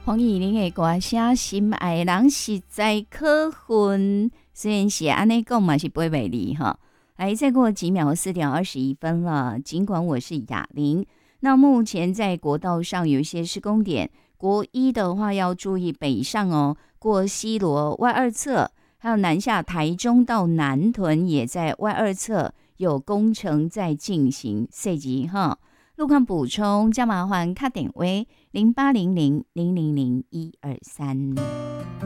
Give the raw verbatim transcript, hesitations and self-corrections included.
黄以玲的歌声，心爱的人实在可恨。虽然是安尼讲嘛，是不会美丽哈。哎，再过几秒，四点二十一分了。尽管我是哑铃，那目前在国道上有一些施工点，国一的话要注意北上哦，过西螺外二侧，还有南下台中到南屯，也在外二侧有工程在进行，设计哈。路况补充，加麻烦卡点位零八零零零零零一二三。